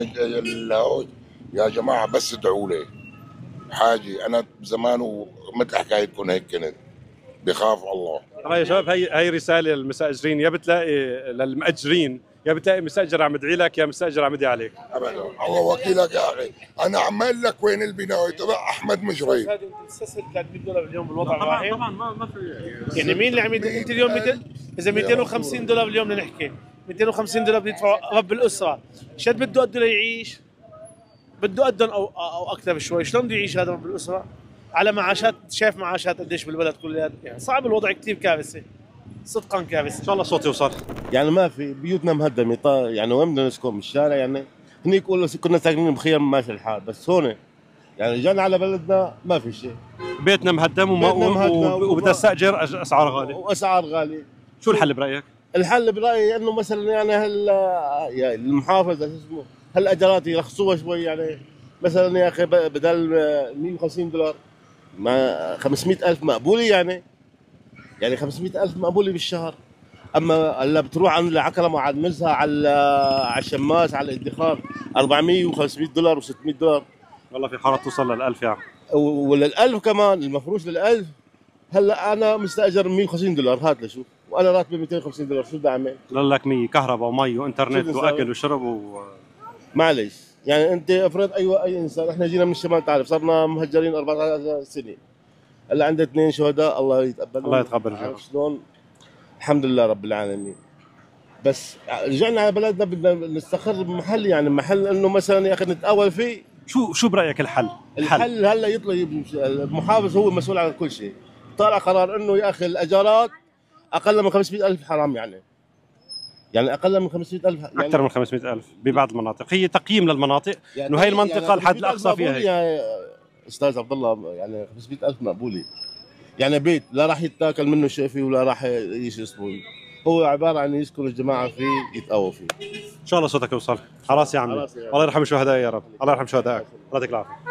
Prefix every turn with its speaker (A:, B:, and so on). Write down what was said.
A: ال- يا جماعة بس ادعوا لي حاجة. أنا زمان ومثل حكايتكم هيك كنت بخاف الله.
B: ترى يا شباب، هي رساله للمستاجرين، يا بتلاقي للمأجرين، يا بتلاقي مستاجر عم يدعي لك، يا مستاجر عم يدعي عليك.
A: أبدا، الله وكيلك يا أخي. أنا عمال لك وين البناية تبع أحمد مشري.
C: هذه انت تستسهل $300 اليوم بالوضع
B: طبعا
C: الراهن.
B: طبعا ما في
C: يعني مين اللي عم انت اليوم 200، اذا $250 اليوم بدنا نحكي $250 بده يدفعوا رب الاسره، شد بده قده ليعيش؟ بده قدهم او اكثر شوي. شلون بده يعيش هذا رب الاسره على معاشات؟ شايف معاشات قديش بالبلد كلها؟ يعني صعب الوضع، كثير كارثه، صدقا كارثه.
B: ان شاء الله الصوت يوصل.
D: يعني ما في بيوتنا مهدمه، يعني وين بدنا نسكن؟ بالشارع يعني. هنيك يقولوا كنا ساكنين بخيم ماشي الحال، بس هون يعني جانا على بلدنا ما في شيء.
B: بيتنا مهدم
D: بيتنا مهدم
B: وبدها استاجر، اسعار غاليه.
D: واسعار غاليه.
B: شو الحل برايك؟
D: الحل برايي انه مثلا يعني يعني المحافظه شو اسمه هالاجارات يرخصوها شوي، يعني مثلا يا اخي بدل $150 ما 500,000 مقبوله يعني 500,000 مقبوله بالشهر. اما هلا بتروح عند العكرمه على النزهه على الشماس على الادخار 400 و500$ و600$.
B: والله في حارات توصل لل1000 يعني.
D: ولل1000 كمان المفروش لل1000. هلا انا مستاجر $150، هات لشوف، وانا راتبي $250، شو بدي اعمل؟
B: لك 100 كهرباء ومي وانترنت
D: شو
B: واكل وشرب
D: معلش يعني انت افرض اي انسان، احنا جينا من الشمال، تعرف صرنا مهجرين 14 سنه. هلا عندنا 2 شهداء، الله يتقبلهم.
B: الله يتقبل الجميع.
D: عارف شلون؟ الحمد لله رب العالمين. بس رجعنا على بلدنا بدنا نستقر بمحل، يعني محل انه مثلا يا اخي نتقاول فيه.
B: شو برايك الحل؟
D: الحل هلا يطلب المحافظ، هو المسؤول عن كل شيء. طلع قرار انه يا اخي الاجارات اقل من 500,000 حرام، يعني اقل من 500,000 يعني
B: اكثر من 500,000 ببعض المناطق. هي تقييم للمناطق انه هي المنطقه
D: يعني
B: الحد الاقصى فيها هيك.
D: يا استاذ عبد الله، يعني 500,000 مقبوله. يعني بيت لا راح يتاكل منه شيء فيه ولا راح اسمه، هو عباره عن يسكن الجماعه فيه يتقووا فيه.
B: ان شاء الله صوتك يوصل. خلاص يا عمي،
D: خلاص يا
B: الله يرحم الشهداء يا رب، الله يرحم شهدائك، الله يعطيك العافيه.